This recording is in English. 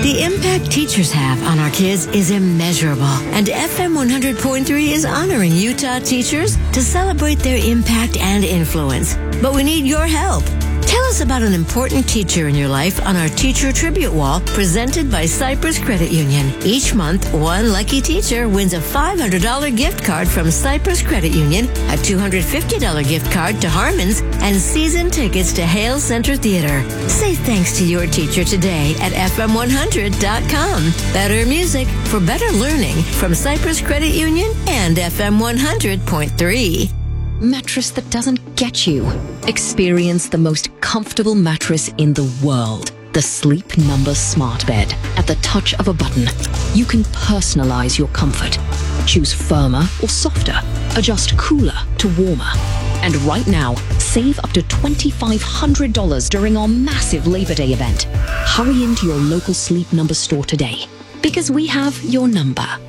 The impact teachers have on our kids is immeasurable, and FM 100.3 is honoring Utah teachers to celebrate their impact and influence. But we need your help. Tell us about an important teacher in your life on our Teacher Tribute Wall presented by Cypress Credit Union. Each month, one lucky teacher wins a $500 gift card from Cypress Credit Union, a $250 gift card to Harmon's, and season tickets to Hale Center Theater. Say thanks to your teacher today at FM100.com. Better music for better learning from Cypress Credit Union and FM 100.3. Mattress that doesn't get you. Experience the most comfortable mattress in the world. The Sleep Number Smart Bed. At the touch of a button, you can personalize your comfort. Choose firmer or softer. Adjust cooler to warmer. And right now, save up to $2,500 during our massive Labor Day event. Hurry into your local Sleep Number store today, because we have your number.